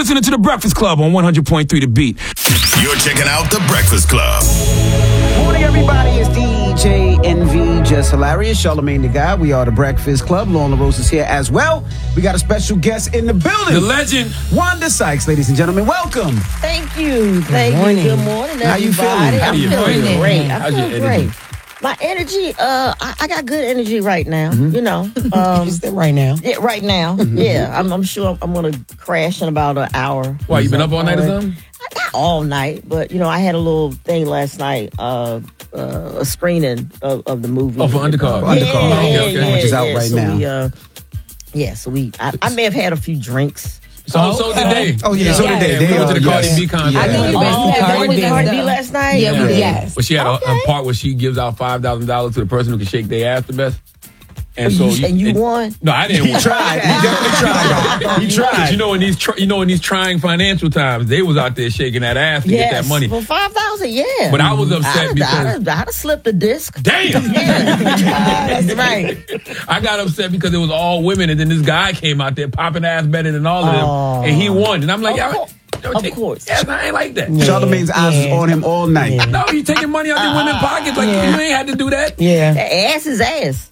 listening to The Breakfast Club on 100.3 The Beat. You're checking out The Breakfast Club. Morning, everybody. It's DJ NV, Just Hilarious, Charlamagne the Guy. We are The Breakfast Club. Lauren LaRose is here as well. We got a special guest in the building. The legend. Wanda Sykes, ladies and gentlemen. Welcome. Thank you. Thank you. Good morning, everybody. How you feeling? I'm feeling great. How's I your feel energy? great. My energy, I got good energy right now, you know. Right now. Yeah, right now. Yeah, I'm sure I'm going to crash in about an hour. Why, you been up all night or something? Not all night, but, you know, I had a little thing last night, a screening of the movie. Oh, for Undercard. Which is out right now. I may have had a few drinks. So did they. Oh, yeah, so did they. We went to the Cardi B concert. I know you That was Cardi B last night? Yeah, yes. But she had a part where she gives out $5,000 to the person who can shake their ass the best. And you won? No, I didn't win. He definitely tried. He tried. Because you know in these trying financial times, they was out there shaking that ass to get that money. For $5,000, yeah. But I was upset because I'd have slipped a disc. damn. That's right. I got upset because it was all women, and then this guy came out there popping ass better than all of them, and he won. And I'm like, Of course. Yeah, I ain't like that. Charlamagne's eyes was on him all night. No, you taking money out the women's pockets like you ain't had to do that. Yeah. Ass is ass.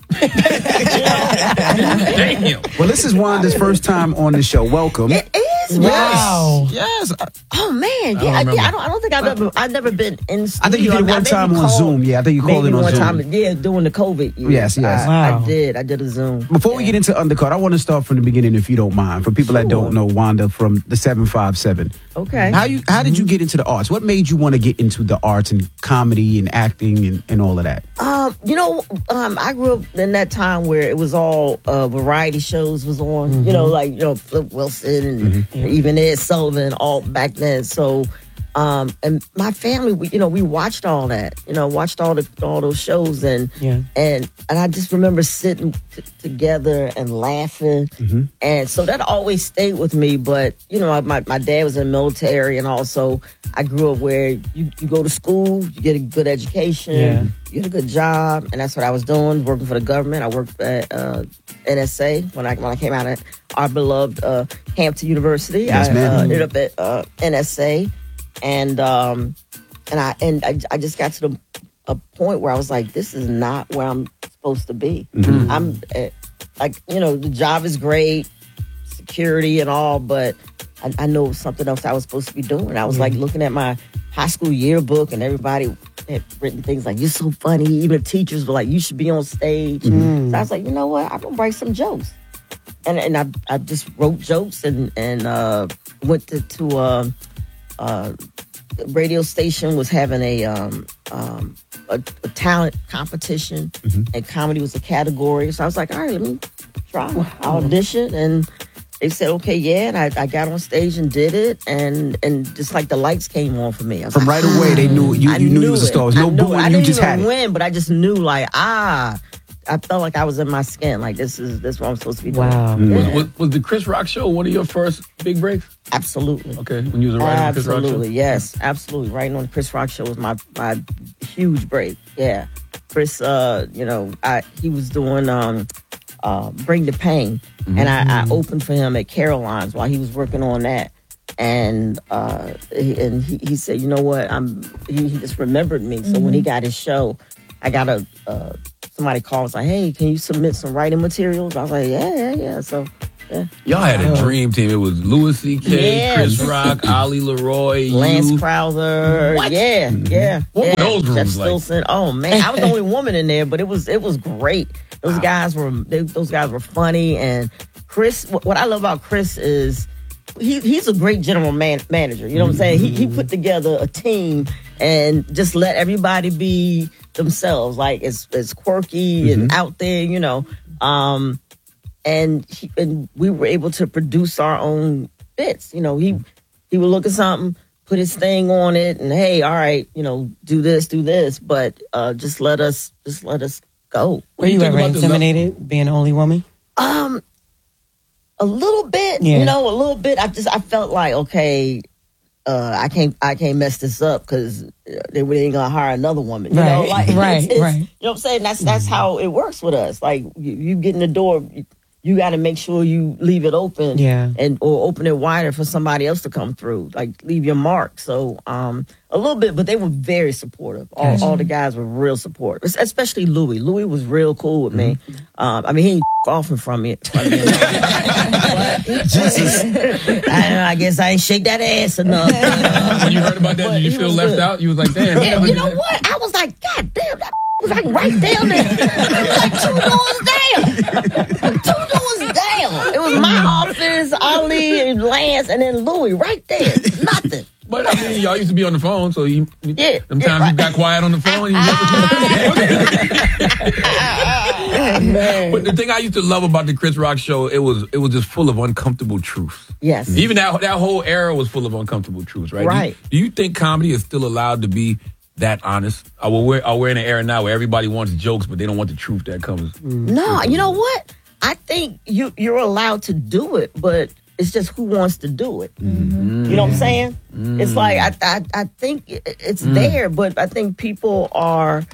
Damn. Well, this is Wanda's first time on the show. Welcome. It is. Wow. Yes. Oh man, I don't think I've never been in studio. I think you did one time on Zoom. Yeah, I think you called in on one Zoom. time. Yeah, during the COVID year. Yes. Wow. I did a Zoom. Before we get into Undercard, I want to start from the beginning, if you don't mind, for people that don't know Wanda from the 757. Okay. How did you get into the arts? What made you want to get into the arts and comedy and acting and all of that? I grew up in that time where it was all variety shows was on. You know, like Flip Wilson and even Ed Sullivan all back then. So, and my family, we watched all that. Watched all those shows and I just remember sitting together and laughing, and so that always stayed with me. But my dad was in the military, and also I grew up where you go to school, you get a good education, you get a good job, and that's what I was doing, working for the government. I worked at NSA when I came out of our beloved Hampton University. Yes, I ended up at NSA. And I just got to a point where I was like, this is not where I'm supposed to be. I'm the job is great, security and all, but I know something else I was supposed to be doing. I was like looking at my high school yearbook, and everybody had written things like, you're so funny. Even teachers were like, you should be on stage. So I was like, you know what? I'm going to write some jokes. And I just wrote jokes and went to radio station was having a talent competition, and comedy was a category. So I was like, all right, let me try. I auditioned, and they said, okay, yeah. And I got on stage and did it, and just like the lights came on for me. I was From like, right away, they knew you knew you was a star. There was no booing, you just had it. I didn't even win, but I just knew I felt like I was in my skin. Like this is what I'm supposed to be doing. Wow. Yeah. Was the Chris Rock show one of your first big breaks? Absolutely. Okay, when you was a writer on Chris Rock show? Absolutely, yes. Absolutely. Writing on the Chris Rock show was my huge break. Yeah. Chris, he was doing Bring the Pain. And I opened for him at Caroline's while he was working on that. And he said, you know what? He just remembered me. So when he got his show, I got somebody called and was like, hey, can you submit some writing materials? I was like, yeah. So, yeah. Y'all had a dream team. It was Louis C.K., Chris Rock, Ali Leroy, Lance Krauser. What? Yeah. What were those rooms like? Stilson. Oh man, I was the only woman in there, but it was great. Those guys were funny, and Chris. What I love about Chris is he's a great general manager. You know what I'm saying? He put together a team and just let everybody be themselves. Like it's quirky and out there, And we were able to produce our own bits. He would look at something, put his thing on it, and hey, all right, do this, but just let us go. Were you ever intimidated being the only woman? A little bit, yeah. A little bit. I felt like, okay, I can't mess this up because they ain't gonna hire another woman. Right. You know what I'm saying? That's how it works with us. Like you get in the door. you got to make sure you leave it open, or open it wider for somebody else to come through. Like leave your mark. So a little bit, but they were very supportive. All the guys were real supportive, especially Louis. Louis was real cool with me. I mean, he ain't off in front of me. Jesus. I guess I ain't shake that ass enough. When you heard about that, did you feel left out? You was like, damn. Yeah, you know what? I was like, God damn, that was like right down there. It was like 2 doors down. 2 doors down. It was my office, Ali and Lance, and then Louis right there. Nothing. But I mean, y'all used to be on the phone, so sometimes you got quiet on the phone. But the thing I used to love about the Chris Rock show, it was just full of uncomfortable truths. Yes. Even that whole era was full of uncomfortable truths, right? Right. Do you think comedy is still allowed to be that honest? We're in an era now where everybody wants jokes, but they don't want the truth that comes. No, you know what? I think you're allowed to do it, but it's just who wants to do it. Mm-hmm. You know what I'm saying? It's like I think it's there, but I think people are,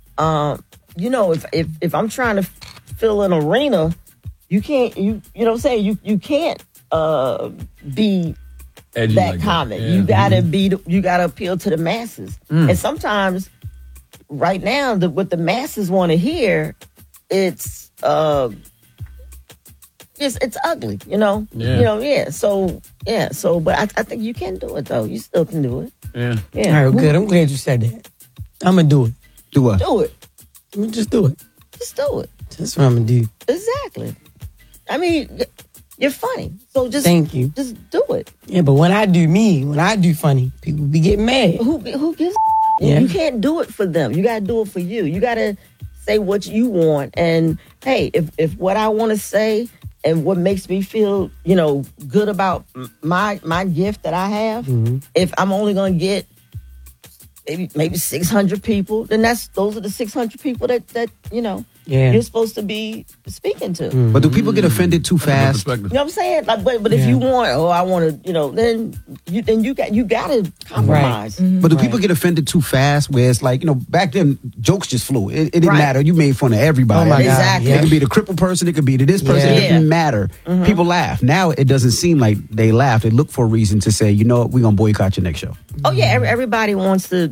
if I'm trying to fill an arena, you can't. You know what I'm saying? You can't be edgy that like comic. Yeah. You gotta you gotta appeal to the masses. And sometimes, right now, what the masses want to hear, it's ugly, you know. Yeah. So, but I think you can do it though. You still can do it. Yeah. Yeah. All right, good. I'm glad you said that. I'm gonna do it. Do what? Do it. I'm gonna just do it. Just do it. That's what I'm gonna do. Exactly. I mean, you're funny, so just Thank you. Just do it. Yeah, but when I do funny, people be getting mad. Who gives? Yeah. You can't do it for them. You gotta do it for you. You gotta say what you want. And hey, if what I want to say and what makes me feel, good about my gift that I have, if I'm only gonna get maybe 600 people, then those are the 600 people that you're supposed to be speaking to. But do people get offended too fast? You know what I'm saying? Like, but if you want, I want to, then you got to compromise. Right. But do people get offended too fast? Where it's like, back then jokes just flew. It didn't matter. You made fun of everybody. Oh my God. Exactly. It could be the crippled person. It could be to this person. It didn't matter. People laugh. Now it doesn't seem like they laugh. They look for a reason to say, you know what, we're gonna boycott your next show. Oh yeah, everybody wants to,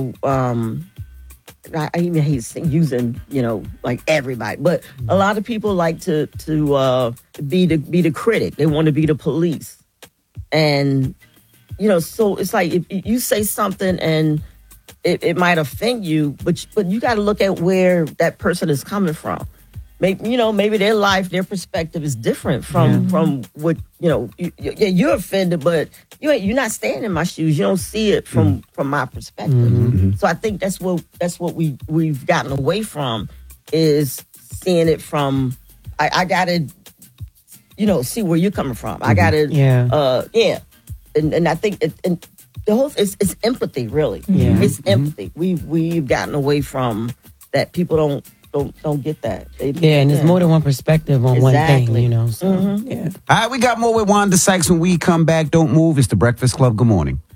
I even hate using, like everybody, but a lot of people like to be the critic. They want to be the police, and so it's like if you say something and it might offend you, but you got to look at where that person is coming from. Maybe their life, their perspective is different from what you're offended, but you're not standing in my shoes. You don't see it from my perspective. Mm-hmm. So I think that's what we've gotten away from, is seeing it from. I gotta see where you're coming from. I gotta and I think and the whole it's empathy, really. Yeah. It's empathy. We've gotten away from that. People don't get that. And there's more than one perspective on one thing, So, All right, we got more with Wanda Sykes when we come back. Don't move. It's The Breakfast Club. Good morning.